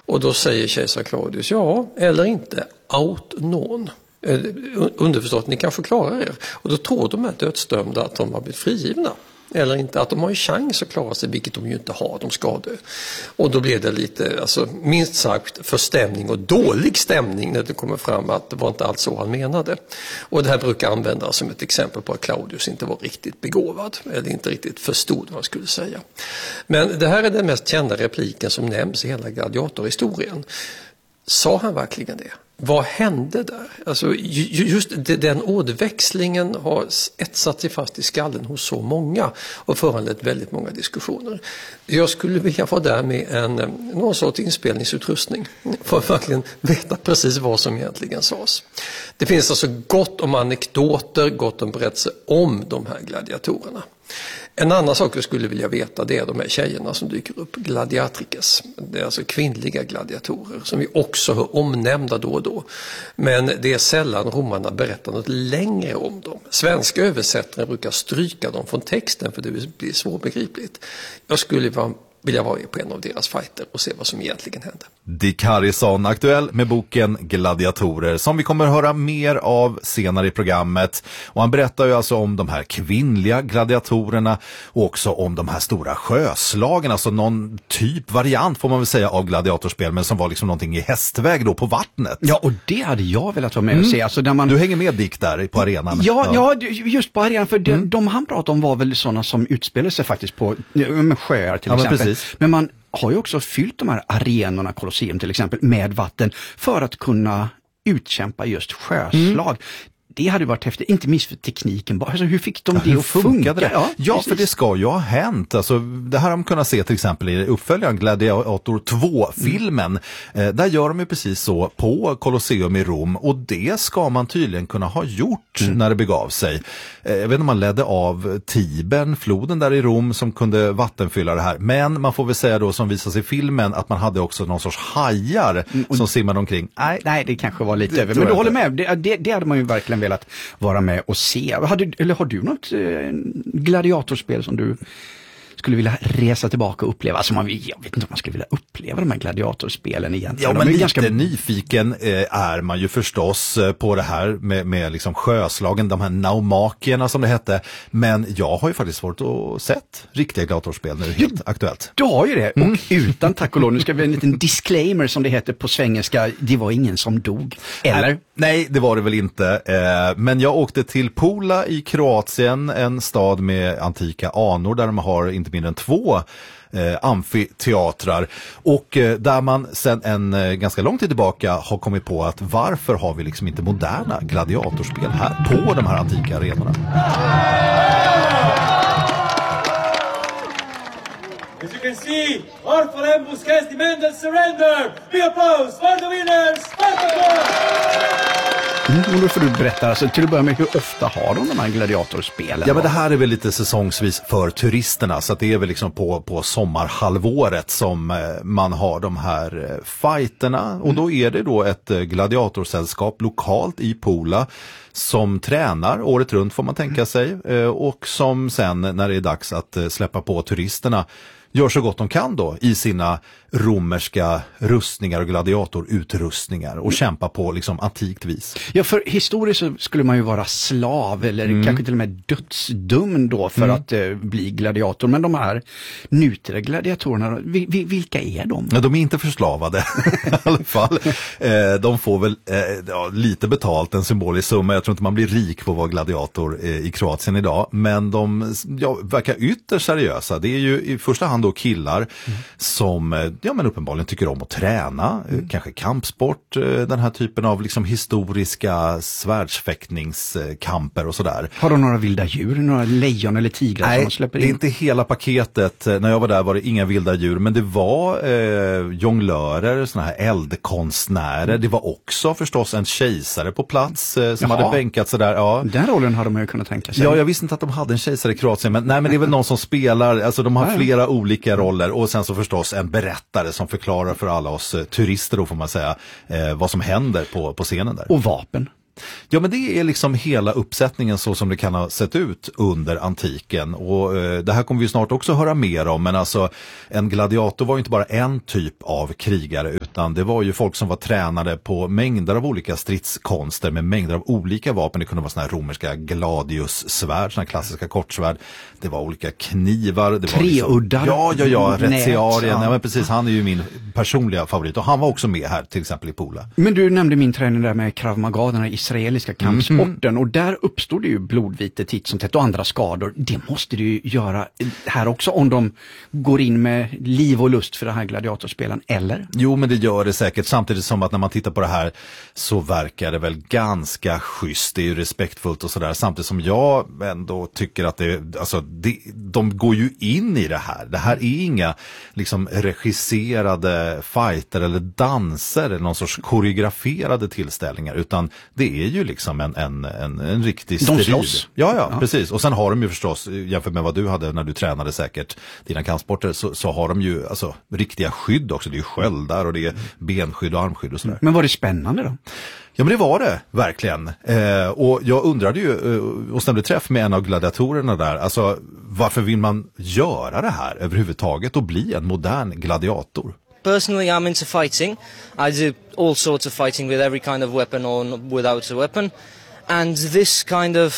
Och då säger kejsar Claudius, ja eller inte, aut non. Underförstått, ni kan förklara er. Och då tror de här dödsdömda att de har blivit frigivna. Eller inte, att de har en chans att klara sig, vilket de ju inte har, de ska dö. Och då blev det lite, alltså, minst sagt förstämning och dålig stämning när det kommer fram att det var inte alls så han menade. Och det här brukar användas som ett exempel på att Claudius inte var riktigt begåvad, eller inte riktigt förstod vad jag skulle säga. Men det här är den mest kända repliken som nämns i hela gladiatorhistorien. Sa han verkligen det? Vad hände där? Alltså, just den ordväxlingen har etsat sig fast i skallen hos så många och föranlett väldigt många diskussioner. Jag skulle vilja vara där med någon sorts inspelningsutrustning för att verkligen veta precis vad som egentligen sades. Det finns alltså gott om anekdoter, gott om berättelser om de här gladiatorerna. En annan sak jag skulle vilja veta, det är de här tjejerna som dyker upp, gladiatrikes. Det är alltså kvinnliga gladiatorer som vi också hör omnämnda då och då. Men det är sällan romarna berättar något längre om dem. Svenska översättare brukar stryka dem från texten för det blir svårbegripligt. Jag skulle vilja vara på en av deras fighter och se vad som egentligen hände. Dick Harrison, aktuell med boken Gladiatorer, som vi kommer att höra mer av senare i programmet. Och han berättar ju alltså om de här kvinnliga gladiatorerna och också om de här stora sjöslagen, alltså någon typ, variant får man väl säga av gladiatorspel, men som var liksom någonting i hästväg då på vattnet. Ja, och det hade jag velat vara med och se. Alltså, där Du hänger med Dick där på arenan. Ja, just på arenan, för de han pratade om var väl sådana som utspelade sig faktiskt på sjöar till exempel. Men man har ju också fyllt de här arenorna, Colosseum till exempel, med vatten för att kunna utkämpa just sjöslag. Det hade varit häftigt, inte minst för tekniken bara. Alltså, hur fick de det att funka? Ja, för det ska ju ha hänt. Alltså, det här har de kunnat se till exempel i uppföljaren Gladiator 2-filmen. Där gör de ju precis så på Colosseum i Rom, och det ska man tydligen kunna ha gjort när det begav sig. Jag vet inte om man ledde av Tibern, floden där i Rom, som kunde vattenfylla det här. Men man får väl säga då, som visas i filmen, att man hade också någon sorts hajar som simmade omkring. Nej, det kanske var lite över. Men du håller med, det hade man ju verkligen velat vara med och se. Har du något gladiatorspel som du skulle vilja resa tillbaka och uppleva? Alltså jag vet inte om man skulle vilja uppleva de här gladiatorspelen egentligen. Ja, men lite nyfiken är man ju förstås på det här med liksom sjöslagen, de här naumakierna som det hette. Men jag har ju faktiskt varit och sett riktiga gladiatorspel nu, helt aktuellt. Du har ju det, och utan tack och lov, nu ska vi ha en liten disclaimer som det heter på svengelska, det var ingen som dog, eller? Nej, det var det väl inte. Men jag åkte till Pula i Kroatien, en stad med antika anor där de har inte mindre än 2 amfiteatrar, och där man sedan en ganska lång tid tillbaka har kommit på att varför har vi liksom inte moderna gladiatorspel här på de här antika arenorna? As you can see, Orphan Embusques demanded surrender. Be opposed for the winners, Spartacus! Då får du berätta, alltså, till att börja med, hur ofta har de här gladiatorspelen? Ja, men det här är väl lite säsongsvis för turisterna, så att det är väl liksom på sommarhalvåret som man har de här fighterna, och då är det då ett gladiatorsällskap lokalt i Pula som tränar året runt, får man tänka sig, och som sen när det är dags att släppa på turisterna gör så gott de kan då i sina romerska rustningar och gladiatorutrustningar och kämpa på liksom antikt vis. Ja, för historiskt så skulle man ju vara slav eller kanske till och med dödsdömd då för att bli gladiator. Men de här nutida gladiatorerna, vilka är de? Ja, de är inte förslavade i alla fall. De får väl lite betalt, en symbolisk summa. Jag tror inte man blir rik på att vara gladiator i Kroatien idag. Men de verkar ytterst seriösa. Det är ju i första hand då killar som men uppenbarligen tycker om att träna, kanske kampsport, den här typen av liksom historiska svärdsfäktningskamper och sådär. Har de några vilda djur, några lejon eller tigrar? Nej, som de släpper in? Det är inte hela paketet. När jag var där var det inga vilda djur, men det var jonglörer, såna här eldkonstnärer. Det var också förstås en kejsare på plats som hade bänkat sig där. Ja. Den rollen hade man ju kunnat tänka sig. Ja, jag visste inte att de hade en kejsare i Kroatien, men det är väl någon som spelar, alltså de har flera olika roller, och sen så förstås en berättare som förklarar för alla oss turister då, får man säga, vad som händer på scenen där. Och vapen. Ja, men det är liksom hela uppsättningen så som det kan ha sett ut under antiken, och det här kommer vi snart också höra mer om, men alltså en gladiator var ju inte bara en typ av krigare, utan det var ju folk som var tränade på mängder av olika stridskonster med mängder av olika vapen. Det kunde vara såna här romerska gladiussvärd, såna här klassiska kortsvärd, det var olika knivar, det var treuddar. Ja, Reziarien, ja men precis, han är ju min personliga favorit, och han var också med här till exempel i Pula. Men du nämnde min träning där med Krav Maga, den israeliska kampsporten, och där uppstod det ju blodvite titt som tätt och andra skador. Det måste du ju göra här också om de går in med liv och lust för den här gladiatorspelen, eller? Jo, men det gör det säkert, samtidigt som att när man tittar på det här så verkar det väl ganska schysst, det är ju respektfullt och sådär, samtidigt som jag ändå tycker att de går ju in i det här. Det här är inga liksom regisserade fighter eller danser eller någon sorts koreograferade tillställningar, utan det är ju liksom en riktig strid. De slåss. Ja, precis. Och sen har de ju förstås, jämfört med vad du hade när du tränade säkert dina kampsporter, så har de ju alltså riktiga skydd också. Det är ju sköldar och det är benskydd och armskydd och sådär. Men var det spännande då? Ja, men det var det, verkligen. Och jag undrade ju, och stämde träff med en av gladiatorerna där, alltså varför vill man göra det här överhuvudtaget och bli en modern gladiator? Personally, I'm into fighting. I do all sorts of fighting with every kind of weapon or without a weapon. And this kind of,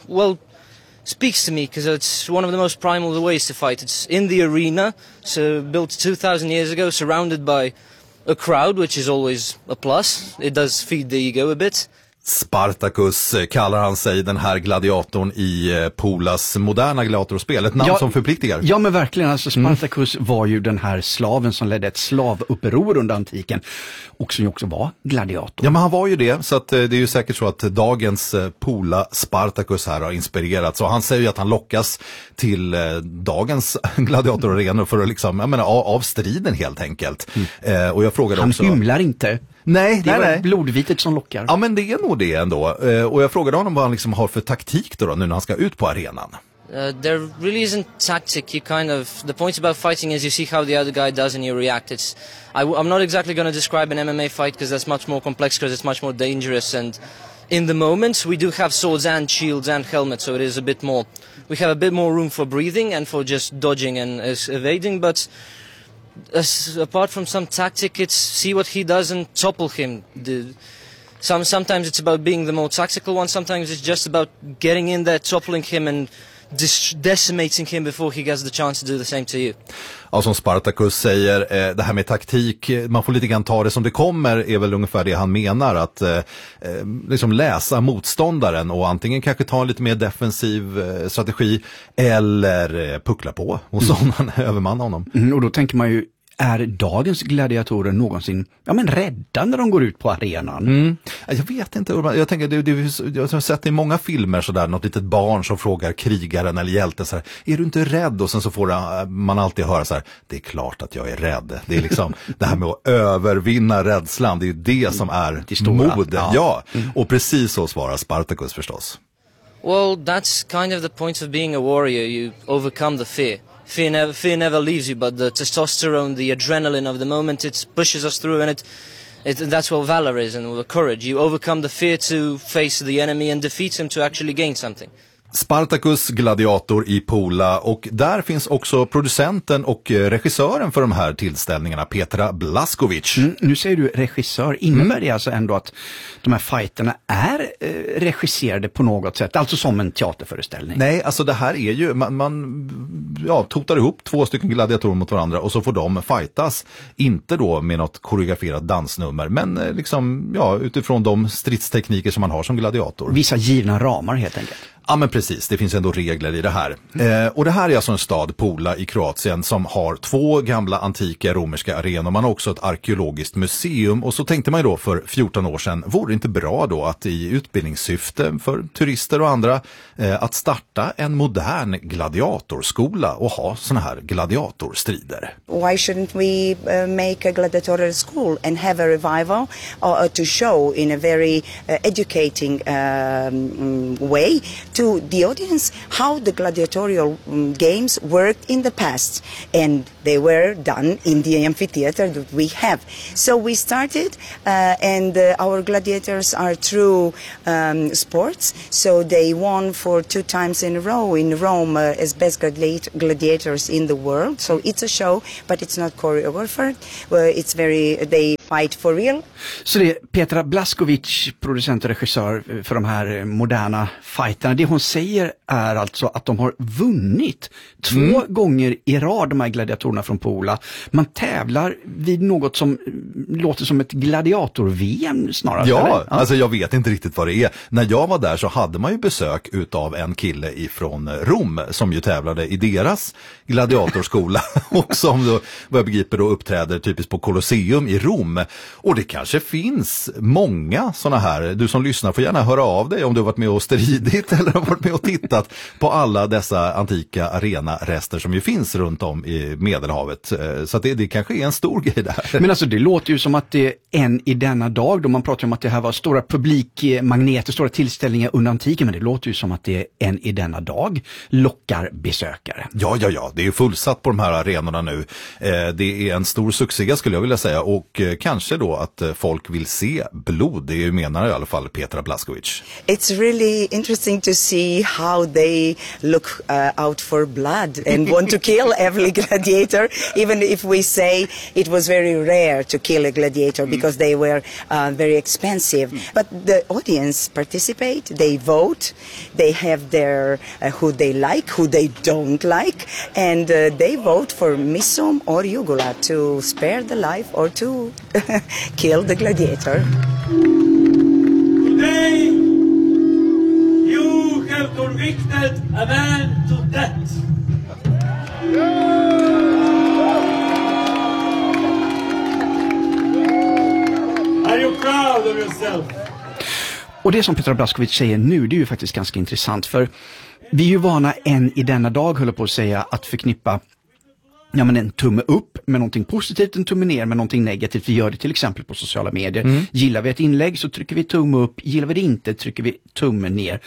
speaks to me because it's one of the most primal ways to fight. It's in the arena, so built 2,000 years ago, surrounded by a crowd, which is always a plus. It does feed the ego a bit. Spartacus kallar han sig, den här gladiatorn i Pulas moderna gladiatorspel. Ett namn som förpliktigar. Ja, men verkligen. Alltså, Spartacus var ju den här slaven som ledde ett slavuppror under antiken och som ju också var gladiator. Ja, men han var ju det, så att det är ju säkert så att dagens Pula Spartacus här har inspirerat. Så han säger ju att han lockas till dagens gladiatorarenor för att liksom, av striden helt enkelt. Och jag frågade också... Han hymlar inte. Nej, det var blodvitet som lockar. Ja, men det är nog det ändå. Och jag frågade honom vad han liksom har för taktik då nu när han ska ut på arenan. There really isn't tactic. The point about fighting is you see how the other guy does and you react. I'm not exactly going to describe an MMA fight because that's much more complex, because it's much more dangerous, and in the moment we do have swords and shields and helmets, so it is we have a bit more room for breathing and for just dodging and evading, but apart from some tactic, it's see what he does and topple him. Sometimes it's about being the more tactical one, sometimes it's just about getting in there, toppling him and decimating him before he gets the chance to do the same to you. Ja, som Spartacus säger, det här med taktik, man får lite grann ta det som det kommer, är väl ungefär det han menar, att liksom läsa motståndaren och antingen kanske ta en lite mer defensiv strategi eller puckla på och sådana övermanna honom. Och då tänker man ju, är dagens gladiatorer någonsin rädda när de går ut på arenan? Jag vet inte, jag tänker, jag har sett i många filmer sådär, något litet barn som frågar krigaren eller hjälten så här, är du inte rädd? Och sen så får man alltid höra så här, det är klart att jag är rädd. Det är liksom det här med att övervinna rädslan, det är ju det som är mod. Ja. Och precis så svarar Spartacus förstås. Well, that's kind of the point of being a warrior. You overcome the fear. Fear never leaves you, but the testosterone, the adrenaline of the moment, it pushes us through, and that's what valor is, and the courage. You overcome the fear to face the enemy and defeat him to actually gain something. Spartacus gladiator i Pula, och där finns också producenten och regissören för de här tillställningarna, Petra Blaskovic. Nu säger du regissör, innebär det alltså ändå att de här fighterna är regisserade på något sätt, alltså som en teaterföreställning? Nej, alltså det här är ju, man totar ihop 2 stycken gladiatorer mot varandra och så får de fightas, inte då med något koreograferat dansnummer, men liksom, utifrån de stridstekniker som man har som gladiator. Vissa givna ramar helt enkelt. Ja, men precis, det finns ändå regler i det här. Och det här är alltså en stad, Pula i Kroatien, som har 2 gamla antika romerska arenor. Man har också ett arkeologiskt museum, och så tänkte man ju då för 14 år sedan, vore det inte bra då att i utbildningssyfte för turister och andra att starta en modern gladiatorskola och ha såna här gladiatorstrider? Why shouldn't we make a gladiatorial school and have a revival to show in a very educating way to the audience how the gladiatorial games worked in the past, and they were done in the amphitheater that we have. So we started, and our gladiators are true sports, so they won for 2 times in a row in Rome as best gladiators in the world. So it's a show, but it's not choreographed. They fight for real. Så det är Petra Blaskovic, producent och regissör för de här moderna fighterna. Det hon säger är alltså att de har vunnit 2 gånger i rad, de här gladiatorerna från Pola. Man tävlar vid något som låter som ett gladiator-VM snarare. Ja, eller? alltså jag vet inte riktigt vad det är. När jag var där så hade man ju besök utav en kille ifrån Rom som ju tävlade i deras gladiatorskola och som då, vad jag begriper, då uppträder typiskt på Colosseum i Rom. Och det kanske finns många sådana här. Du som lyssnar får gärna höra av dig om du har varit med och stridit eller har varit med och tittat på alla dessa antika arenarester som ju finns runt om i Medelhavet. Så att det kanske är en stor grej där. Men alltså det låter ju som att det är än i denna dag, då man pratar om att det här var stora publikmagneter, stora tillställningar under antiken, men det låter ju som att det är än i denna dag lockar besökare. Ja, det är ju fullsatt på de här arenorna nu. Det är en stor succé skulle jag vilja säga, och kanske då att folk vill se blod, det är ju menar i alla fall Petra Blaskovic. It's really interesting to see how they look out for blood and want to kill every gladiator, even if we say it was very rare to kill a gladiator because they were very expensive. But the audience participate, they vote, they have their who they like, who they don't like, and they vote for Missum or Jugula to spare the life or to kill the gladiator. Today, you have convicted a man to death. Are you proud of yourself? Och det som Petra Blaskovic säger nu, det är ju faktiskt ganska intressant, för vi är ju vana än i denna dag, höll på att säga, att förknippa en tumme upp med någonting positivt, en tumme ner med någonting negativt. Vi gör det till exempel på sociala medier. Gillar vi ett inlägg så trycker vi tumme upp, gillar vi det inte trycker vi tumme ner.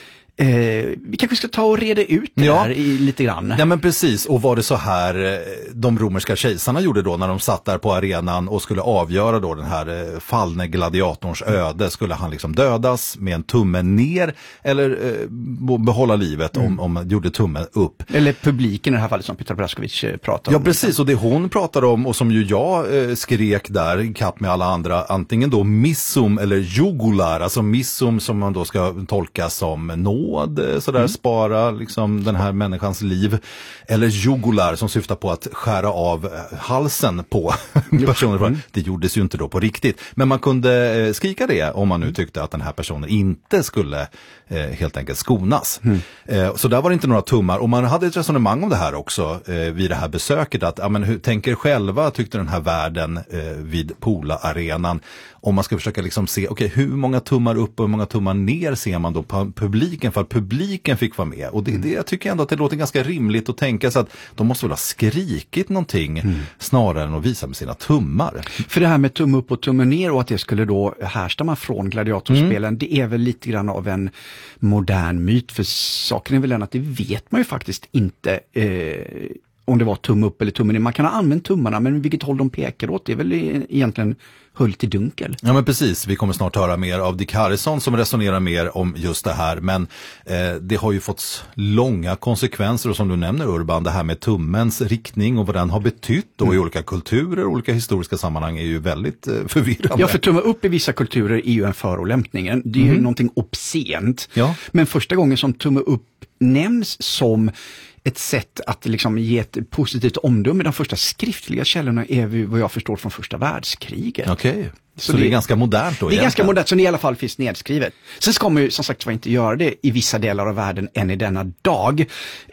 Vi kanske ska ta och reda ut det här lite grann. Ja, men precis, och var det så här de romerska kejsarna gjorde då när de satt där på arenan och skulle avgöra då den här fallne gladiatorns öde? Skulle han liksom dödas med en tumme ner eller behålla livet om man gjorde tummen upp? Eller publiken i det här fallet som Petra Blaskovic pratade om. Ja, precis, och det hon pratade om och som ju jag skrek där i kapp med alla andra, antingen då missum eller jugular, alltså missum som man då ska tolka som nåd, sådär spara liksom den här människans liv, eller jugular som syftar på att skära av halsen på personen. Det gjordes ju inte då på riktigt, men man kunde skrika det om man nu tyckte att den här personen inte skulle helt enkelt skonas. Så där var det inte några tummar, och man hade ett resonemang om det här också vid det här besöket, att men hur tänker själva, tyckte den här världen vid Pola-arenan, om man ska försöka liksom se, hur många tummar upp och hur många tummar ner ser man då på publiken, för att publiken fick vara med. Och det jag tycker ändå att det låter ganska rimligt att tänka sig att de måste väl ha skrikit någonting snarare än att visa med sina tummar. För det här med tumme upp och tumme ner och att det skulle då härstamma från gladiatorspelen, det är väl lite grann av en modern myt, för saken är väl den att det vet man ju faktiskt inte om det var tumme upp eller tumme ner. Man kan ha använt tummarna, men vilket håll de pekar åt, det är väl egentligen höljt i dunkel. Ja, men precis, vi kommer snart höra mer av Dick Harrison som resonerar mer om just det här, men det har ju fått långa konsekvenser, och som du nämner Urban, det här med tummens riktning och vad den har betytt då i olika kulturer, olika historiska sammanhang är ju väldigt förvirrande. Ja, för tumme upp i vissa kulturer är ju en förolämpning, det är ju någonting obscent. Ja. Men första gången som tumme upp nämns som ett sätt att liksom ge ett positivt omdöme, de första skriftliga källorna är vad jag förstår från första världskriget. Okej. Så det är ganska modernt då? Det är ganska modernt, så det i alla fall finns nedskrivet. Sen ska man ju som sagt inte göra det i vissa delar av världen än i denna dag.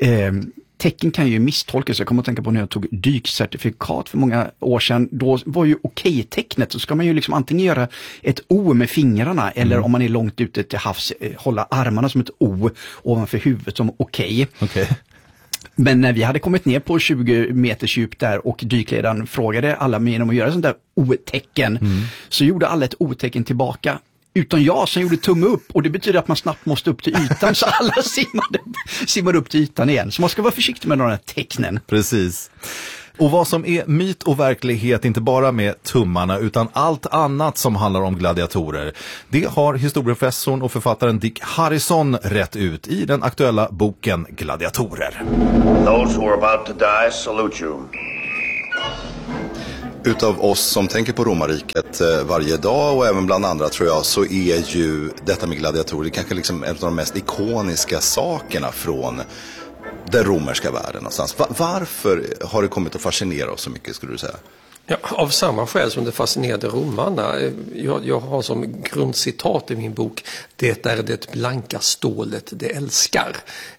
Tecken kan ju misstolkas. Jag kommer att tänka på när jag tog dykcertifikat för många år sedan. Då var ju okej-tecknet, så ska man ju liksom antingen göra ett O med fingrarna eller om man är långt ute till havs hålla armarna som ett O ovanför huvudet som okej. Men när vi hade kommit ner på 20 meters djup där och dykledaren frågade alla genom att göra sånt där O-tecken, så gjorde alla ett O-tecken tillbaka utan jag som gjorde tumme upp, och det betyder att man snabbt måste upp till ytan, så alla simmar upp till ytan igen. Så man ska vara försiktig med de här tecknen. Precis. Och vad som är myt och verklighet, inte bara med tummarna utan allt annat som handlar om gladiatorer, det har historieprofessorn och författaren Dick Harrison rätt ut i den aktuella boken Gladiatorer. Those who are about to die salute you. Utav oss som tänker på romarriket varje dag och även bland andra tror jag, så är ju detta med gladiatorer kanske liksom en av de mest ikoniska sakerna från den romerska världen någonstans. Varför har det kommit att fascinera oss så mycket, skulle du säga? Ja, av samma skäl som det fascinerade romarna. Jag har som grundcitat i min bok: det är det blanka stålet det älskar.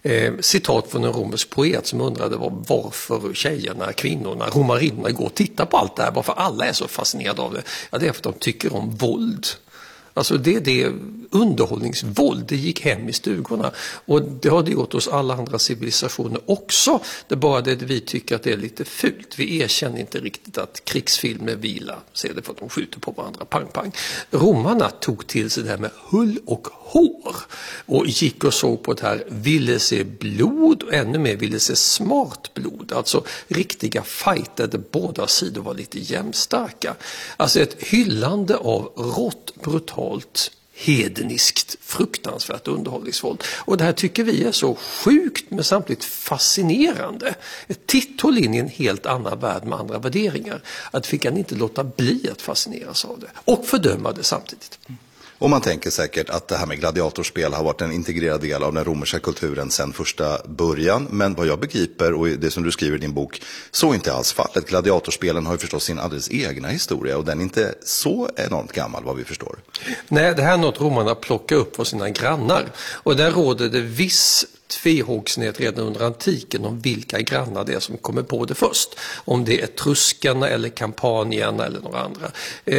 Citat från en romersk poet som undrade varför tjejerna, kvinnorna, romarinnorna går och tittar på allt det här. Varför alla är så fascinerade av det. Ja, det är för att de tycker om våld. Alltså det underhållningsvåld, det gick hem i stugorna, och det har det gjort hos alla andra civilisationer också. Det är bara det att vi tycker att det är lite fult. Vi erkänner inte riktigt att krigsfilmer vila, ser det för att de skjuter på varandra, pang pang. Romarna tog till sig det här med hull och hår och gick och såg på det här, ville se blod och ännu mer ville se smart blod, alltså riktiga fighter där båda sidor var lite jämnstarka. Alltså ett hyllande av rått, brutalt, hedniskt, fruktansvärt underhållningsvåld. Och det här tycker vi är så sjukt men samtidigt fascinerande. Ett titthåll in i en helt annan värld med andra värderingar. Att vi kan inte låta bli att fascineras av det och fördöma det samtidigt. Och man tänker säkert att det här med gladiatorspel har varit en integrerad del av den romerska kulturen sedan första början. Men vad jag begriper, och det som du skriver i din bok, så är inte alls fallet. Gladiatorspelen har ju förstås sin alldeles egna historia och den är inte så enormt gammal, vad vi förstår. Nej, det här är något romarna plockar upp för sina grannar. Och där råder det viss tvehågsenhet redan under antiken om vilka grannar det är som kommer på det först. Om det är etruskarna eller kampanierna eller några andra.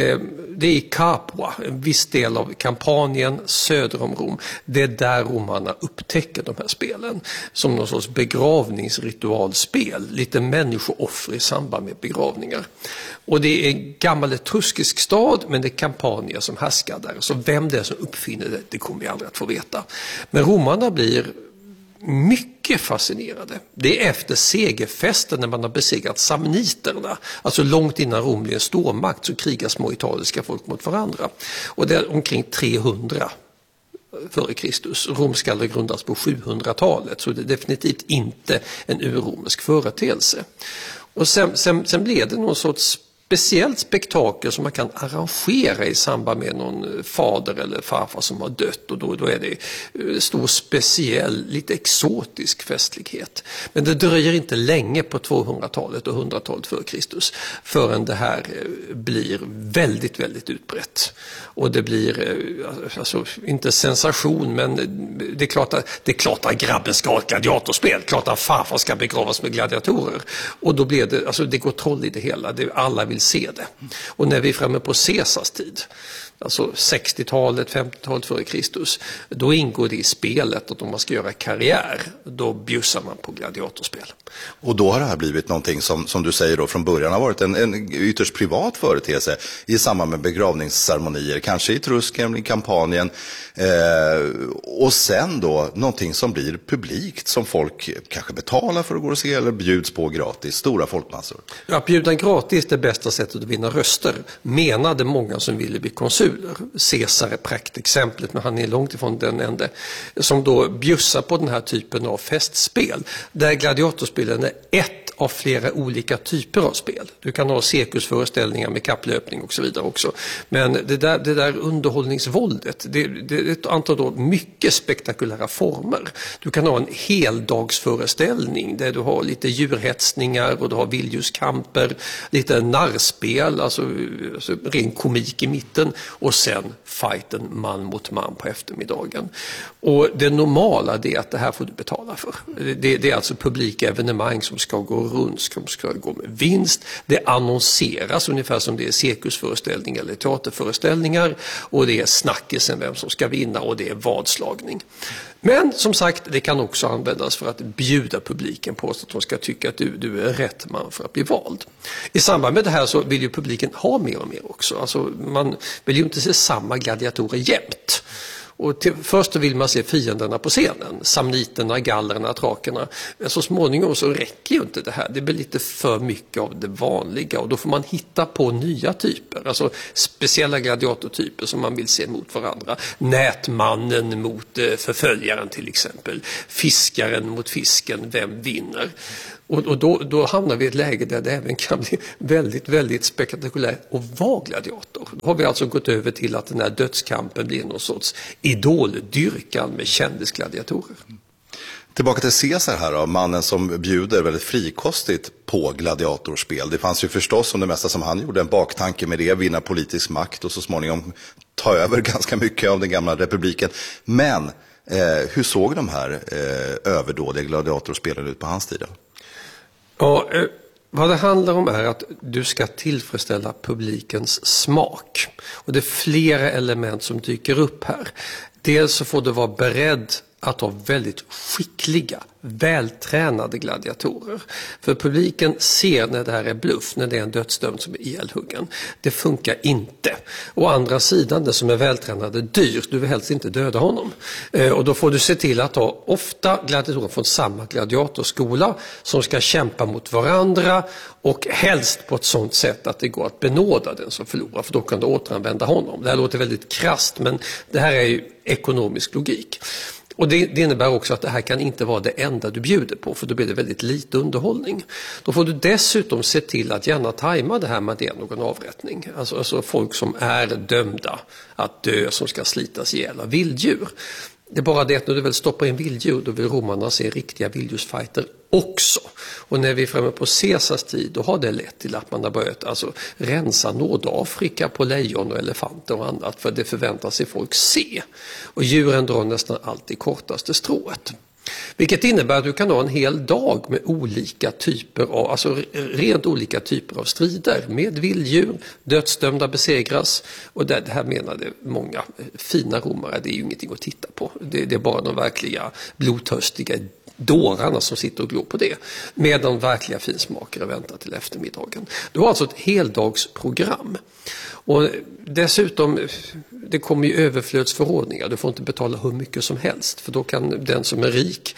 Det är i Capua, en viss del av Kampanien söder om Rom. Det är där romarna upptäcker de här spelen som någon sorts begravningsritualspel. Lite människooffer i samband med begravningar. Och det är en gammal etruskisk stad, men det är Campania som härskar där. Så vem det är som uppfinner det, det kommer vi aldrig att få veta. Men romarna blir mycket fascinerade. Det är efter segerfesten när man har besegrat samniterna. Alltså långt innan Rom blev en stormakt så krigar små italiska folk mot varandra. Och det är omkring 300 före Kristus. Rom ska grundas på 700-talet, så det är definitivt inte en urromersk företeelse. Och sen blev det någon sorts speciellt spektakel som man kan arrangera i samband med någon fader eller farfar som har dött, och då är det stor speciell, lite exotisk festlighet. Men det dröjer inte länge på 200-talet och 100-talet före Kristus förrän det här blir väldigt, väldigt utbrett. Och det blir, alltså inte sensation, men det är klart att grabben ska ha ett gladiatorspel, klart att farfar ska begravas med gladiatorer. Och då blir det, alltså det går troll i det hela, alla vill se det. Och när vi är framme på Caesars tid, alltså 60-talet, 50-talet före Kristus, då ingår det i spelet att om man ska göra karriär, då bjussar man på gladiatorspel. Och då har det här blivit någonting som du säger då från början har varit en ytterst privat företeelse i samband med begravningsceremonier, kanske i Etrusken, i Kampanien, och sen då någonting som blir publikt, som folk kanske betalar för att gå och se eller bjuds på gratis, stora folkmassor. Ja, att bjuda gratis är det bästa sättet att vinna röster, menade många som ville bli konsuler. Caesar är praktexemplet, men han är långt ifrån den enda som då bjussar på den här typen av festspel, där gladiatorspelen är ett av flera olika typer av spel. Du kan ha cirkusföreställningar med kapplöpning och så vidare också. Men det där underhållningsvåldet, det är ett antal då mycket spektakulära former. Du kan ha en heldagsföreställning där du har lite djurhetsningar och du har vilddjurskamper, lite narrspel, alltså ren komik i mitten, och sen fighten man mot man på eftermiddagen. Och det normala är att det här får du betala för. Det är alltså publika evenemang som ska gå runt, som ska gå med vinst. Det annonseras ungefär som det är cirkusföreställningar eller teaterföreställningar, och det är snackisen vem som ska vinna, och det är vadslagning. Men som sagt, det kan också användas för att bjuda publiken på så att de ska tycka att du är rätt man för att bli vald. I samband med det här så vill ju publiken ha mer och mer också. Alltså man vill ju inte se samma gladiatorer jämt. Och först vill man se fienderna på scenen, samniterna, gallerna, trakerna. Men så småningom så räcker ju inte det här. Det blir lite för mycket av det vanliga och då får man hitta på nya typer, alltså speciella gladiatortyper som man vill se mot varandra. Nätmannen mot förföljaren till exempel, fiskaren mot fisken, vem vinner? Och då hamnar vi i ett läge där det även kan bli väldigt, väldigt spektakulärt och vara gladiator. Då har vi alltså gått över till att den här dödskampen blir någon sorts idoldyrkan med kändisgladiatorer. Tillbaka till Caesar här då, mannen som bjuder väldigt frikostigt på gladiatorspel. Det fanns ju förstås som det mesta som han gjorde en baktanke med det, vinna politisk makt och så småningom ta över ganska mycket av den gamla republiken. Men hur såg de här överdådiga gladiatorspelen ut på hans tid? Ja, vad det handlar om är att du ska tillfredsställa publikens smak. Och det är flera element som dyker upp här. Dels så får du vara beredd att ha väldigt skickliga, vältränade gladiatorer. För publiken ser när det här är bluff, när det är en dödsdömd som är ihjälhuggen. Det funkar inte. Å andra sidan, det som är vältränad är dyrt, du vill helst inte döda honom. Och då får du se till att ha ofta gladiatorer från samma gladiatorskola som ska kämpa mot varandra och helst på ett sådant sätt att det går att benåda den som förlorar, för då kan du återanvända honom. Det här låter väldigt krasst, men det här är ju ekonomisk logik. Och det innebär också att det här kan inte vara det enda du bjuder på, för då blir det väldigt lite underhållning. Då får du dessutom se till att gärna tajma det här med det någon avrättning. Alltså folk som är dömda att dö, som ska slitas ihjäl av vilddjur. Det är bara det att när du väl stoppar in vilddjur, då vill romarna se riktiga vilddjursfighter också. Och när vi är framme på Caesars tid, då har det lett till att man har börjat rensa Nordafrika på lejon och elefanter och annat, för det förväntar sig folk se. Och djuren drar nästan alltid kortaste strået. Vilket innebär att du kan ha en hel dag med olika typer av, alltså rent olika typer av strider med vilddjur, dödsdömda besegras, och det här menade många fina romare, det är ju ingenting att titta på. Det är bara de verkliga blodtörstiga dårarna som sitter och glor på det, medan verkliga finsmakare väntar till eftermiddagen. Du har alltså ett heldagsprogram. Och dessutom, det kommer ju överflödsförordningar. Du får inte betala hur mycket som helst, för då kan den som är rik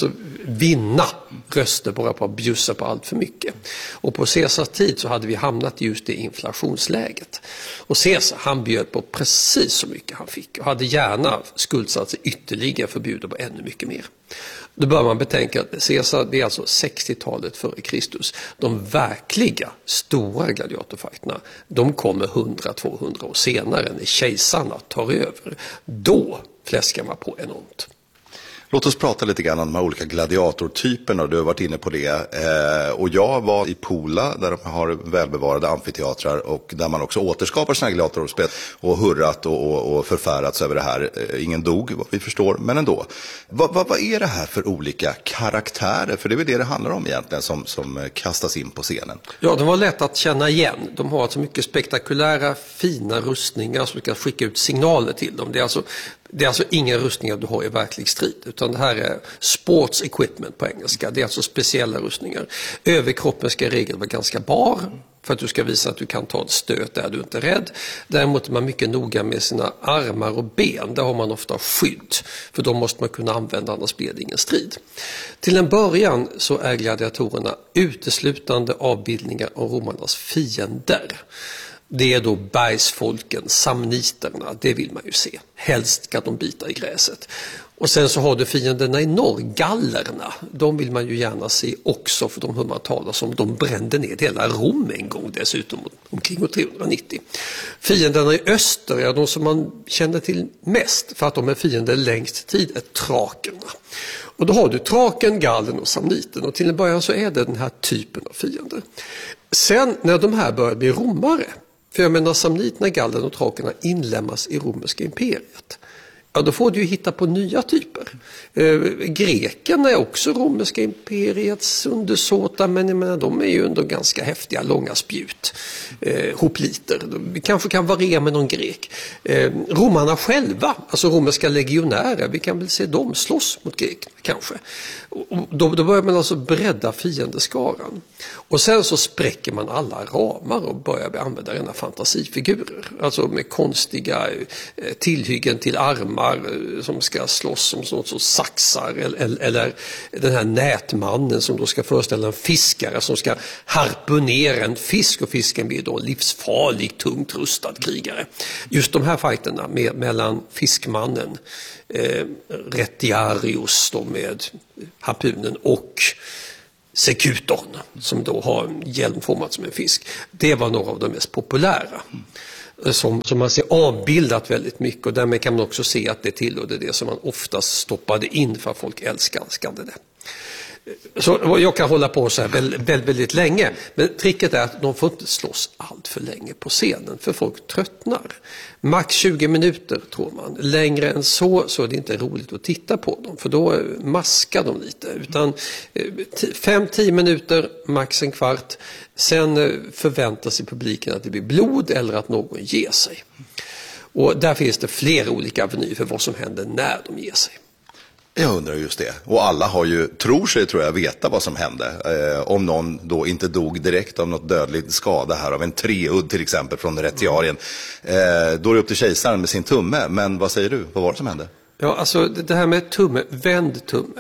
vinna röster bara på att bjussa på allt för mycket. Och på Caesars tid så hade vi hamnat just i inflationsläget. Och Caesar, han bjöd på precis så mycket han fick och hade gärna skuldsatt sig ytterligare för att bjuda på ännu mycket mer. Då bör man betänka att Caesar, det är alltså 60-talet före Kristus. De verkliga stora gladiatorfighterna, de kommer 100-200 år senare när kejsarna tar över. Då fläskar man på enormt. Låt oss prata lite grann om de här olika gladiatortyperna, du har varit inne på det. Och jag var i Pola där de har välbevarade amfiteatrar och där man också återskapar sina gladiatorspel och hurrat och förfärats över det här. Ingen dog, vad vi förstår, men ändå. Vad är det här för olika karaktärer? För det är väl det handlar om egentligen som kastas in på scenen. Ja, de var lätt att känna igen. De har alltså mycket spektakulära, fina rustningar som ska skicka ut signaler till dem. Det är alltså inga rustningar du har i verklig strid, utan det här är sports equipment på engelska. Det är alltså speciella rustningar. Överkroppen ska i regel vara ganska bar för att du ska visa att du kan ta ett stöt där du inte är rädd. Däremot är man mycket noga med sina armar och ben. Där har man ofta skydd, för då måste man kunna använda, annars blir det ingen strid. Till en början så är gladiatorerna uteslutande avbildningar av romarnas fiender. Det är då bergsfolken, samniterna, det vill man ju se. Helst ska de bita i gräset. Och sen så har du fienderna i norr, gallerna. De vill man ju gärna se också, för de hör man talas om. De brände ner hela Rom en gång dessutom, omkring år 390. Fienderna i öster, ja, de som man känner till mest för att de är fiender längst tid, är trakerna. Och då har du traken, gallen och samniten. Och till en början så är det den här typen av fiender. Sen när de här börjar bli romare, för jag menar samniterna, gallen och trakerna inlämnas i romerska imperiet. Ja, då får du ju hitta på nya typer. Grekerna är också romerska imperiets undersåtar, men jag menar, de är ju ändå ganska häftiga, långa spjut. Hopliter. Vi kanske kan variera med någon grek. Romarna själva, alltså romerska legionärer, vi kan väl se dem slåss mot grekerna kanske. Och då börjar man alltså bredda fiendeskaran. Och sen så spräcker man alla ramar och börjar använda rena fantasifigurer. Alltså med konstiga tillhyggen till armar ormar som ska slåss som sånt som saxar, eller den här nätmannen som då ska föreställa en fiskare som ska harpunera en fisk, och fisken blir då livsfarlig, tungt rustad krigare. Just de här fighterna mellan fiskmannen, Retiarius då med harpunen, och sekutorn som då har en hjälm formad som en fisk. Det var några av de mest populära. Som man ser avbildat väldigt mycket, och därmed kan man också se att det tillhörde det som man oftast stoppade in för att folk älskade det. Så jag kan hålla på så här väldigt länge, men tricket är att de får inte slåss allt för länge på scenen, för folk tröttnar. Max 20 minuter tror man. Längre än så är det inte roligt att titta på dem, för då maskar de lite. Utan 5-10 minuter, max en kvart. Sen förväntar sig publiken att det blir blod eller att någon ger sig. Och där finns det flera olika avenyer för vad som händer när de ger sig. Jag undrar just det. Och alla tror jag veta vad som hände. Om någon då inte dog direkt av något dödligt skada här av en treudd till exempel från retiarien. Då är det upp till kejsaren med sin tumme. Men vad säger du? Vad var det som hände? Ja, alltså det här med tumme, vänd tumme.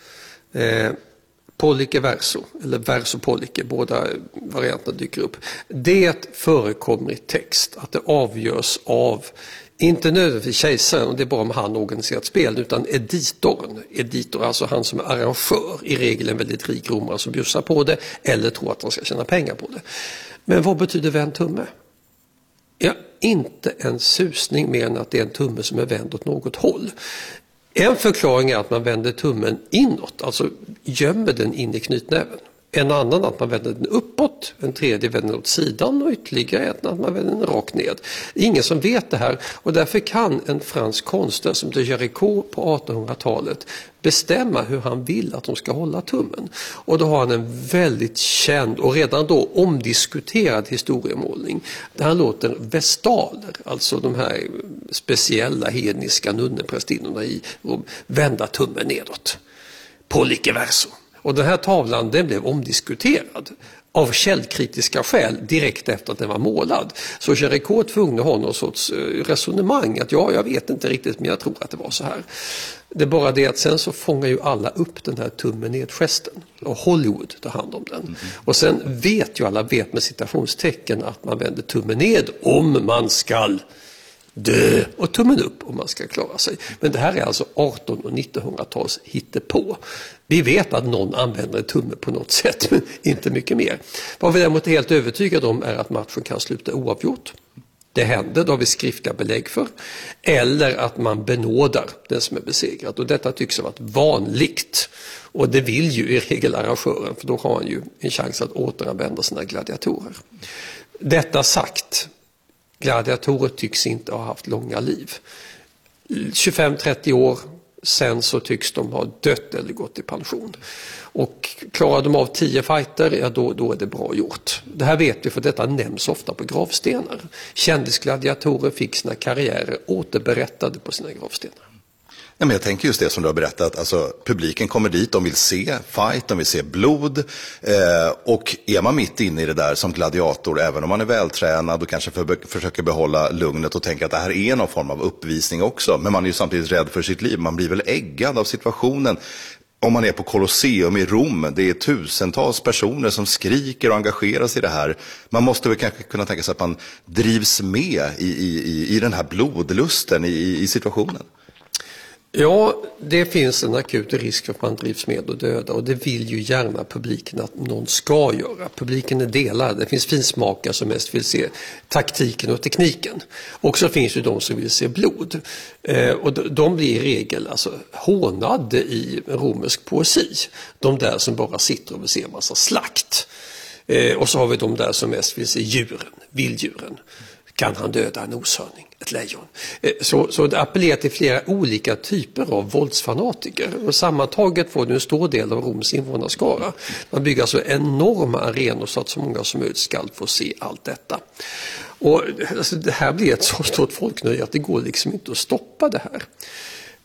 Pollice verso, eller verso pollice, båda varianterna dyker upp. Det förekommer i text att det avgörs av, inte nödvändigtvis kejsaren, och det är bara om han organiserat spel, utan editor, alltså han som är arrangör, i regel en väldigt rik romare som bjussar på det eller tror att han ska tjäna pengar på det. Men vad betyder vänd tumme? Ja, inte en susning mer än att det är en tumme som är vänd åt något håll. En förklaring är att man vänder tummen inåt, alltså gömmer den in i knytnäven. En annan att man vänder den uppåt, en tredje vänder den åt sidan, och ytterligare en att man vänder den rakt ned. Ingen som vet det här, och därför kan en fransk konstnär som de Jericho på 1800-talet bestämma hur han vill att de ska hålla tummen. Och då har han en väldigt känd och redan då omdiskuterad historiemålning där han låter vestaler, alltså de här speciella hedniska nunneprästinnorna i Rom, vända tummen nedåt. Pollice verso. Och den här tavlan, den blev omdiskuterad av källkritiska skäl direkt efter att den var målad. Så Jericho tvungna ha någon sorts resonemang att jag vet inte riktigt, men jag tror att det var så här. Det är bara det att sen så fångar ju alla upp den här tummen nedgesten, och Hollywood tar hand om den. Och sen vet ju alla, med citationstecken, att man vänder tummen ned om man ska dö, och tummen upp om man ska klara sig. Men det här är alltså 1800- och 1900-tals hittepå. Vi vet att någon använder en tumme på något sätt, men inte mycket mer. Vad vi däremot är helt övertygade om är att matchen kan sluta oavgjort. Det händer, då har vi skriftliga belägg för. Eller att man benådar den som är besegrad. Och detta tycks ha varit vanligt. Och det vill ju i regel arrangören, för då har han ju en chans att återanvända sina gladiatorer. Detta sagt, gladiatorer tycks inte ha haft långa liv. 25-30 år, sen så tycks de ha dött eller gått i pension. Och klarar de av 10 fighter, ja då är det bra gjort. Det här vet vi, för detta nämns ofta på gravstenar. Kändisgladiatorer fick sina karriärer återberättade på sina gravstenar. Ja, men jag tänker just det som du har berättat, alltså publiken kommer dit, de vill se fight, de vill se blod, och är man mitt inne i det där som gladiator, även om man är vältränad och kanske försöker behålla lugnet och tänka att det här är någon form av uppvisning också, men man är ju samtidigt rädd för sitt liv, man blir väl äggad av situationen. Om man är på Colosseum i Rom, det är tusentals personer som skriker och engagerar sig i det här. Man måste väl kanske kunna tänka sig att man drivs med i den här blodlusten i situationen. Ja, det finns en akut risk för att man drivs med och döda, och det vill ju gärna publiken att någon ska göra. Publiken är delad. Det finns finsmakare som mest vill se taktiken och tekniken. Och så finns ju de som vill se blod. Och de blir i regel alltså hånade i romersk poesi. De där som bara sitter och vill se en massa slakt. Och så har vi de där som mest vill se djuren, vilddjuren. Kan han döda en oshörning, ett lejon? Så det appellerar till flera olika typer av våldsfanatiker. Och sammantaget får det en stor del av Roms invånarskara. Man bygger alltså enorma arenor så att så många som möjligt ska få se allt detta. Och alltså, det här blir ett så stort folknöje att det går liksom inte att stoppa det här.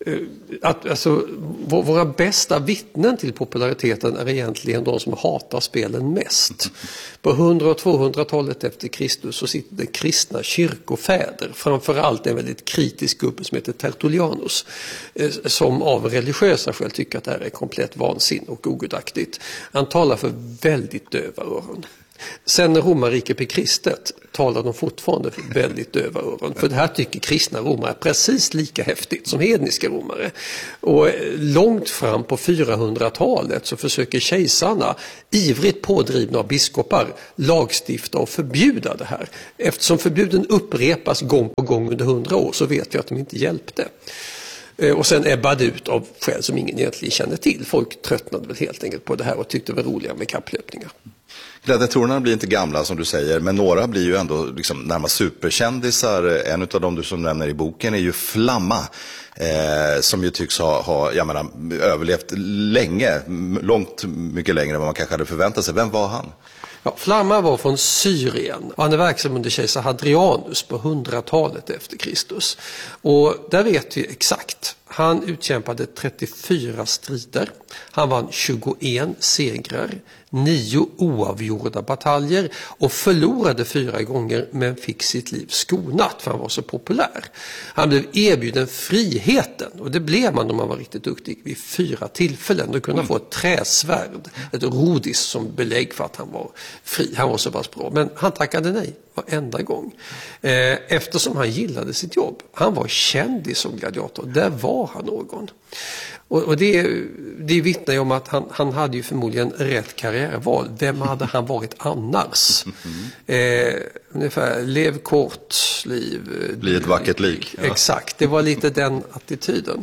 våra bästa vittnen till populariteten är egentligen de som hatar spelen mest. På 100- och 200-talet efter Kristus så sitter det kristna kyrkofäder, framförallt en väldigt kritisk gubbe som heter Tertullianus, som av religiösa skäl tycker att det här är komplett vansin och ogudaktigt. Han talar för väldigt döva öron. Sen när romarriket blev kristet talar de fortfarande för väldigt döva öron. För det här tycker kristna romare precis lika häftigt som hedniska romare. Och långt fram på 400-talet så försöker kejsarna, ivrigt pådrivna av biskopar, lagstifta och förbjuda det här. Eftersom förbuden upprepas gång på gång under 100 år så vet vi att de inte hjälpte. Och sen ebbade ut av skäl som ingen egentligen känner till. Folk tröttnade väl helt enkelt på det här och tyckte det var roliga med kapplöpningar. Gladiatorerna blir inte gamla som du säger, men några blir ju ändå liksom närmast superkändisar. En av dem du som nämner i boken är ju Flamma, som ju tycks ha överlevt länge, långt mycket längre än vad man kanske hade förväntat sig. Vem var han? Ja, Flamma var från Syrien. Han är verksam under kejsar Hadrianus på 100-talet efter Kristus. Och där vet vi exakt. Han utkämpade 34 strider. Han vann 21 segrar, 9 oavgjorda bataljer och förlorade 4 gånger men fick sitt liv skonat för han var så populär. Han blev erbjuden friheten och det blev man om man var riktigt duktig vid 4 tillfällen. Då kunde han få ett träsvärd, ett rodis som belägg för att han var fri. Han var så pass bra, men han tackade nej varenda gång. Eftersom han gillade sitt jobb. Han var kändis som gladiator. Där var han någon. Och det vittnar ju om att han hade ju förmodligen rätt karriärval. Vem hade han varit annars? Ungefär lev kort liv. Bli ett vackert lik. Ja. Exakt, det var lite den attityden.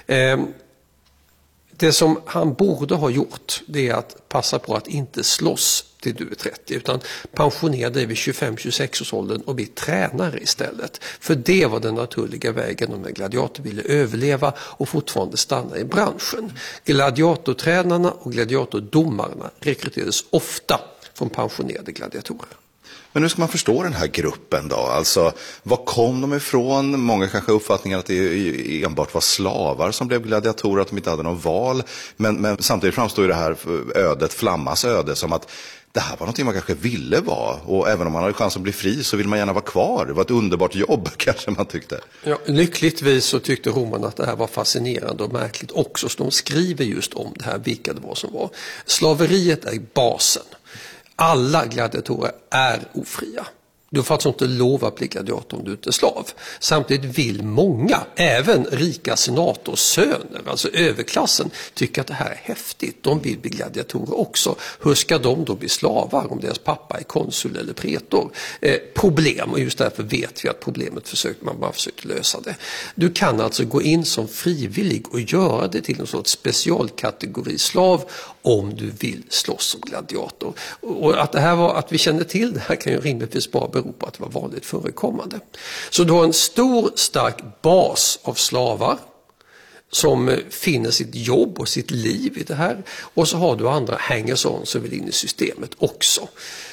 Det som han borde ha gjort det är att passa på att inte slåss till du är 30 utan pensionera dig vid 25-26-årsåldern och bli tränare istället. För det var den naturliga vägen om en gladiator ville överleva och fortfarande stanna i branschen. Gladiatortränarna och gladiatordomarna rekryterades ofta från pensionerade gladiatorer. Men hur ska man förstå den här gruppen då? Alltså, var kom de ifrån? Många kanske har uppfattningen att det enbart var slavar som blev gladiatorer, att de inte hade någon val. Men samtidigt framstår ju det här ödet, Flammas öde, som att det här var någonting man kanske ville vara. Och även om man hade chans att bli fri så vill man gärna vara kvar. Det var ett underbart jobb kanske man tyckte. Ja, lyckligtvis så tyckte romarna att det här var fascinerande och märkligt också. Så de skriver just om det här, vilka det var som var. Slaveriet är basen. Alla gladiatorer är ofria. Du får alltså inte lov att bli gladiator om du inte är slav. Samtidigt vill många, även rika senatorsöner, alltså överklassen, tycka att det här är häftigt. De vill bli gladiatorer också. Hur ska de då bli slavar om deras pappa är konsul eller pretor? Problem, och just därför vet vi att problemet man bara försöker lösa det. Du kan alltså gå in som frivillig och göra det till en sorts specialkategori slav om du vill slåss som gladiator. Och att vi känner till det här kan ju rimligtvis bara bero på att det var vanligt förekommande. Så du har en stor, stark bas av slavar som finner sitt jobb och sitt liv i det här. Och så har du andra hangers-on som vill in i systemet också.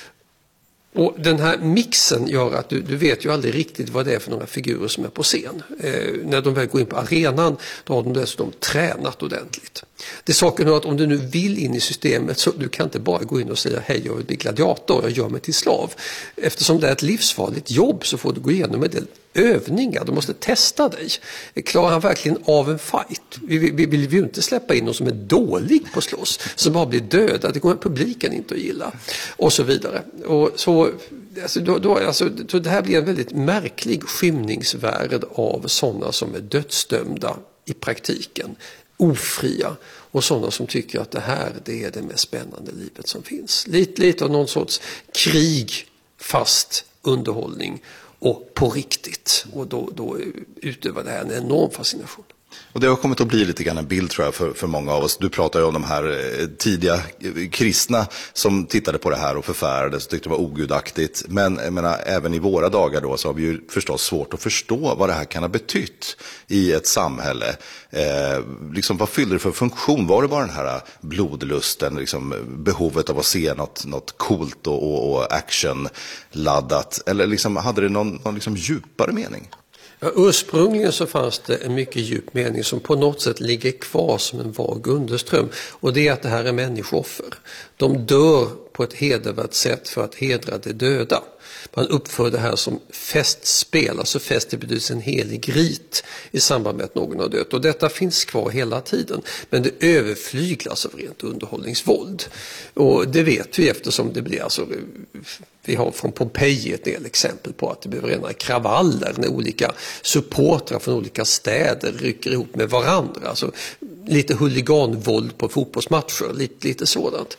Och den här mixen gör att du vet ju aldrig riktigt vad det är för några figurer som är på scen. När de väl går in på arenan då har de dessutom tränat ordentligt. Det är saken att om du nu vill in i systemet så du kan inte bara gå in och säga hej jag vill bli gladiator, jag gör mig till slav. Eftersom det är ett livsfarligt jobb så får du gå igenom en del övningar, du måste testa dig. Klarar han verkligen av en fight? Vi vill ju inte släppa in någon som är dålig på slåss, som bara blir dödad, det kommer publiken inte att gilla och så vidare. Och så det här blir en väldigt märklig skymningsvärld av sådana som är dödsdömda i praktiken, ofria, och sådana som tycker att det här det är det mest spännande livet som finns. Lite av någon sorts krig fast underhållning och på riktigt. Och då utövar det här en enorm fascination. Och det har kommit att bli lite grann en bild tror jag för många av oss. Du pratar ju om de här tidiga kristna som tittade på det här och förfärades och tyckte det var ogudaktigt. Men jag menar, även i våra dagar då så har vi ju förstås svårt att förstå vad det här kan ha betytt i ett samhälle. Liksom, vad fyllde det för funktion? Var det bara den här blodlusten, liksom, behovet av att se något coolt och actionladdat? Eller liksom, hade det någon liksom djupare mening? Ja, ursprungligen så fanns det en mycket djup mening som på något sätt ligger kvar som en vag underström. Och det är att det här är människooffer. De dör på ett hedervärt sätt för att hedra de döda. Man uppför det här som festspel, alltså fest betyder en helig rit i samband med att någon har dött. Och detta finns kvar hela tiden, men det överflyglas av rent underhållningsvåld. Och det vet vi eftersom det blir alltså, vi har från Pompeji ett del exempel på att det blir rena kravaller när olika supportrar från olika städer rycker ihop med varandra. Alltså lite huliganvåld på fotbollsmatcher, lite sådant.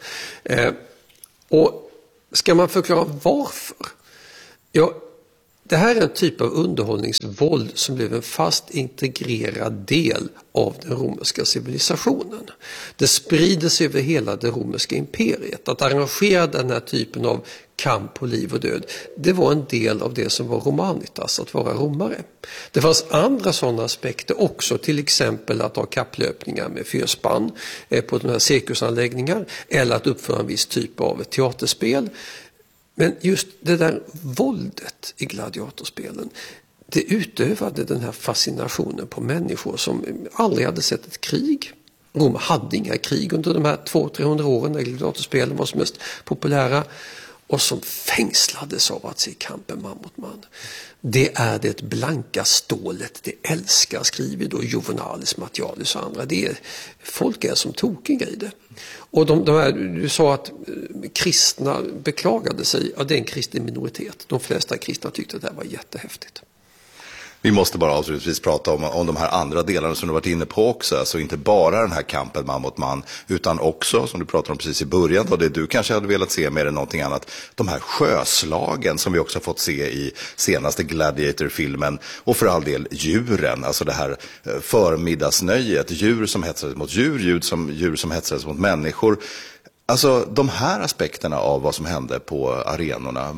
Och ska man förklara varför? Ja, det här är en typ av underhållningsvåld som blev en fast integrerad del av den romerska civilisationen. Det sprider sig över hela det romerska imperiet. Att arrangera den här typen av kamp på liv och död, det var en del av det som var romanitas, att vara romare. Det fanns andra sådana aspekter också, till exempel att ha kapplöpningar med fyrspann på de här cirkusanläggningar eller att uppföra en viss typ av teaterspel. Men just det där våldet i gladiatorspelen, det utövade den här fascinationen på människor som aldrig hade sett ett krig. Rom hade inga krig under de här 200-300 åren när gladiatorspelen var som mest populära och som fängslades av att se kampen man mot man. Det är det blanka stålet, det älskar, skriver då Juvenalis, Martialis och andra. Folk är som tokiga i det. Och du sa att kristna beklagade sig, ja, det är en kristen minoritet. De flesta kristna tyckte att det här var jättehäftigt. Vi måste bara avslutningsvis prata om de här andra delarna som du varit inne på också. Alltså inte bara den här kampen man mot man, utan också, som du pratade om precis i början, och det du kanske hade velat se mer än någonting annat, de här sjöslagen som vi också fått se i senaste Gladiator-filmen, och för all del djuren, alltså det här förmiddagsnöjet, djur som hetsades mot djur, djur som hetsades mot människor. Alltså de här aspekterna av vad som hände på arenorna,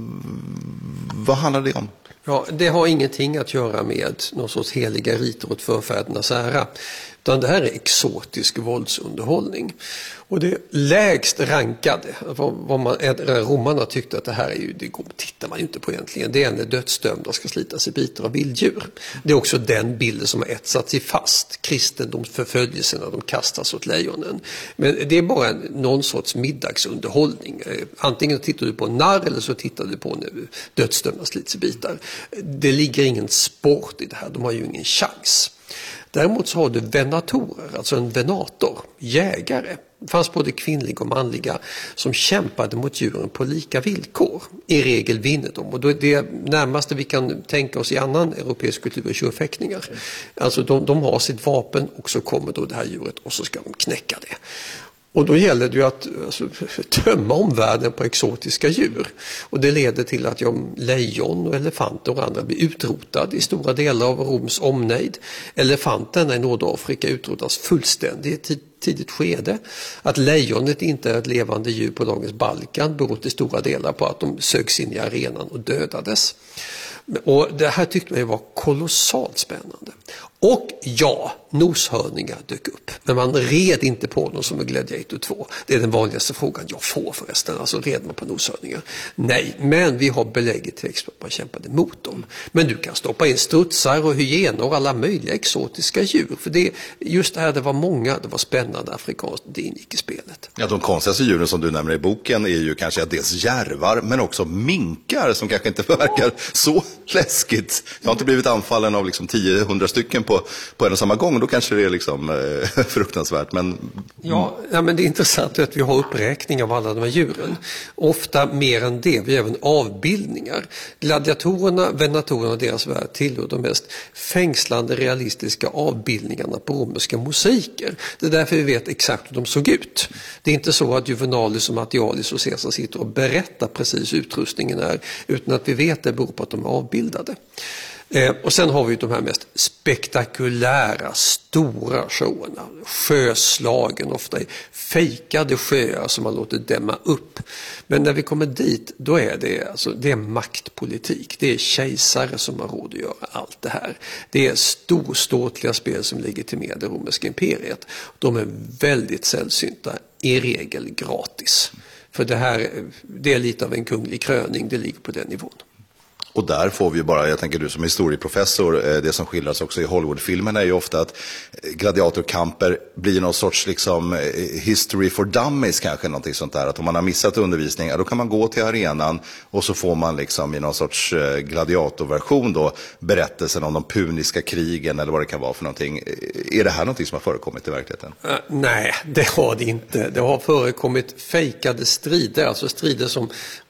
vad handlar det om? Ja, det har ingenting att göra med någon sorts heliga riter åt förfädernas ära. Utan det här är exotisk våldsunderhållning. Och det lägst rankade, romarna tyckte att det här är ju, det tittar man ju inte på egentligen. Det är när dödsdömda ska slitas i bitar av vilddjur. Det är också den bilden som har etsat sig fast. Kristendomsförföljelserna, de kastas åt lejonen. Men det är bara någon sorts middagsunderhållning. Antingen tittar du på narr eller så tittar du på när dödsdömda slits i bitar. Det ligger ingen sport i det här, de har ju ingen chans. Däremot så har du venatorer, alltså en venator, jägare. Det fanns både kvinnliga och manliga som kämpade mot djuren på lika villkor. I regel vinner de, och då är det närmaste vi kan tänka oss i annan europeisk kultur är tjurfäktningar. Alltså de har sitt vapen och så kommer då det här djuret och så ska de knäcka det. Och då gäller det ju att tömma omvärlden på exotiska djur. Och det leder till att lejon och elefanter och andra blir utrotade i stora delar av Roms omnejd. Elefanterna i Nordafrika utrotas fullständigt i tidigt skede. Att lejonet inte är ett levande djur på dagens Balkan beror till stora delar på att de sögs in i arenan och dödades. Och det här tyckte man ju var kolossalt spännande. Och ja, noshörningar dök upp. Men man red inte på dem som i Gladiator 2. Det är den vanligaste frågan jag får förresten. Alltså red man på noshörningar? Nej, men vi har belägget till att man kämpade mot dem. Men du kan stoppa in strutsar och hyener och alla möjliga exotiska djur. För just det här, det var många, det var spännande afrikanskt, det ingick i spelet. Ja, de konstigaste djuren som du nämner i boken är ju kanske dels järvar, men också minkar som kanske inte verkar så läskigt. Jag har inte blivit anfallen av liksom 10-100 stycken på en och samma gång, då kanske det är liksom fruktansvärt. Men... Ja, men det är intressant att vi har uppräkning av alla de här djuren. Ofta mer än det, vi har även avbildningar. Gladiatorerna, venatorerna och deras värld tillhör de mest fängslande realistiska avbildningarna på romerska mosaiker. Det är därför vi vet exakt hur de såg ut. Det är inte så att Juvenalis och Martialis och Caesar sitter och berättar precis hur utrustningen är, utan att vi vet det beror på att de är avbildade. Och sen har vi de här mest spektakulära, stora showerna. Sjöslagen, ofta i fejkade sjöar som man låter dämma upp. Men när vi kommer dit, då är det är maktpolitik. Det är kejsare som har råd att göra allt det här. Det är storståtliga spel som legitimerar det romerska imperiet. De är väldigt sällsynta, i regel gratis. För det är lite av en kunglig kröning, det ligger på den nivån. Och där får vi ju bara, jag tänker du som historieprofessor, det som skildras också i Hollywoodfilmerna är ju ofta att gladiatorkamper blir någon sorts liksom history for dummies kanske, någonting sånt där. Att om man har missat undervisning, då kan man gå till arenan och så får man liksom i någon sorts gladiatorversion då berättelsen om de puniska krigen eller vad det kan vara för någonting. Är det här någonting som har förekommit i verkligheten? Nej, det har det inte. Det har förekommit fejkade strider, alltså strider som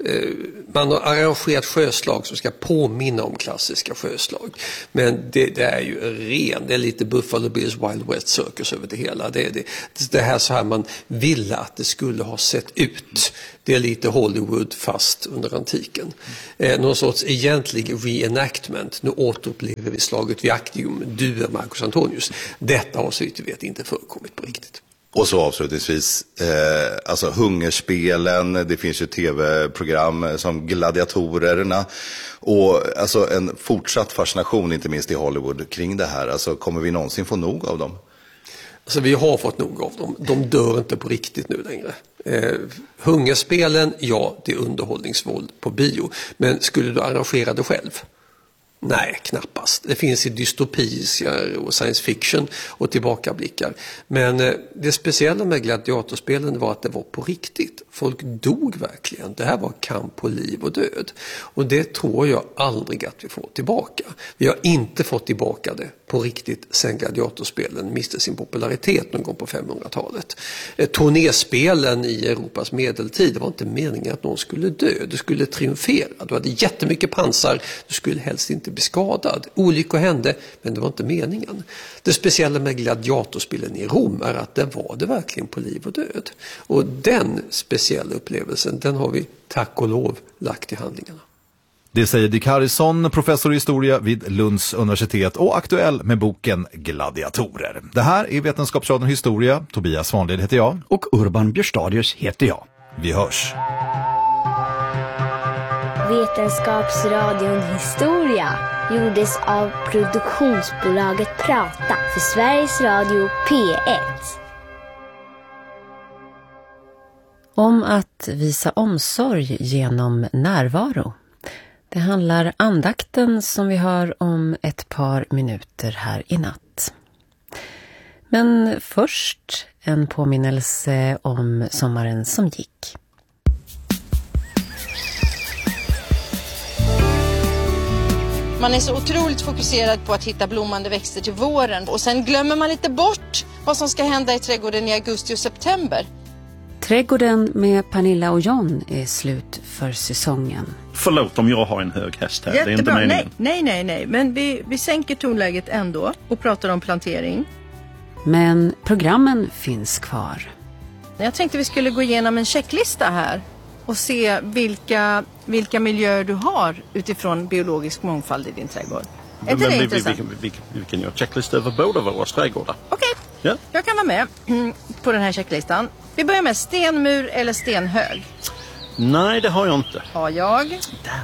man har arrangerat sjöslag som ska påminna om klassiska sjöslag. Men det är ju det är lite Buffalo Bills Wild West Circus över det hela. Det här så här man ville att det skulle ha sett ut. Det är lite Hollywood fast under antiken. Någon sorts egentlig reenactment. Nu återupplever vi slaget vid Actium, du är Marcus Antonius. Detta har så vitt vi vet inte förekommit på riktigt. Och så avslutningsvis, alltså hungerspelen, det finns ju tv-program som Gladiatorerna och alltså en fortsatt fascination inte minst i Hollywood kring det här. Alltså kommer vi någonsin få nog av dem? Alltså vi har fått nog av dem. De dör inte på riktigt nu längre. Hungerspelen, ja, det är underhållningsvåld på bio. Men skulle du arrangera det själv? Nej, knappast. Det finns i dystopier och science fiction och tillbakablickar. Men det speciella med gladiatorspelen var att det var på riktigt. Folk dog verkligen. Det här var kamp på liv och död. Och det tror jag aldrig att vi får tillbaka. Vi har inte fått tillbaka det på riktigt sen gladiatorspelen miste sin popularitet någon gång på 500-talet. Turnéspelen i Europas medeltid, det var inte meningen att någon skulle dö. Du skulle triumfera. Du hade jättemycket pansar. Du skulle helst inte bli skadad. Olyckor hände, men det var inte meningen. Det speciella med gladiatorspelen i Rom är att det var det verkligen på liv och död. Och den speciella upplevelsen, den har vi tack och lov lagt i handlingarna. Det säger Dick Harrison, professor i historia vid Lunds universitet och aktuell med boken Gladiatorer. Det här är Vetenskapsradion Historia. Tobias Svanlid heter jag. Och Urban Björstadius heter jag. Vi hörs. Vetenskapsradion Historia gjordes av produktionsbolaget Prata för Sveriges Radio P1. Om att visa omsorg genom närvaro. Det handlar andakten som vi hör om ett par minuter här i natt. Men först en påminnelse om sommaren som gick. Man är så otroligt fokuserad på att hitta blommande växter till våren och sen glömmer man lite bort vad som ska hända i trädgården i augusti och september. Trädgården med Pernilla och John är slut för säsongen. Förlåt om jag har en hög häst här. Jättebra. Det är inte meningen. Nej. Men vi sänker tonläget ändå och pratar om plantering. Men programmen finns kvar. Jag tänkte vi skulle gå igenom en checklista här och se vilka miljöer du har utifrån biologisk mångfald i din trädgård. Är inte det intressant? Vi kan göra checklista över båda våra trädgårdar. Okej. Ja. Jag kan vara med på den här checklistan. Vi börjar med stenmur eller stenhög. Nej, det har jag inte. Har jag.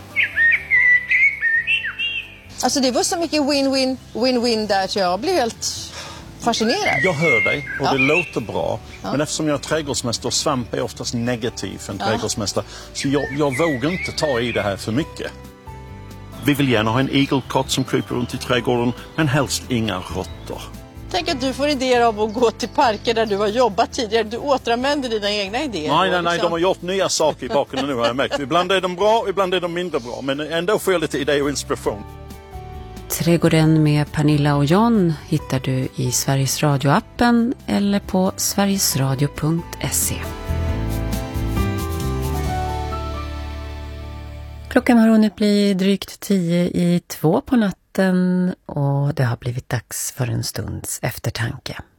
Alltså det var så mycket win-win där så jag blev helt fascinerad. Jag hör dig och det låter bra. Ja. Men eftersom jag är trädgårdsmästare och svamp är oftast negativ för en trädgårdsmästare. Så jag vågar inte ta i det här för mycket. Vi vill gärna ha en igelkott som kryper runt i trädgården, men helst inga råttor. Tänk att du får idéer av att gå till parker där du har jobbat tidigare. Du återanvänder dina egna idéer. Nej, de har gjort nya saker i bakgrunden nu har jag märkt. Ibland är de bra, ibland är de mindre bra. Men ändå får jag lite idé och inspiration. Trädgården med Pernilla och John hittar du i Sveriges Radio-appen eller på sverigesradio.se. Klockan har hunnit bli drygt 1:50 på natten och det har blivit dags för en stunds eftertanke.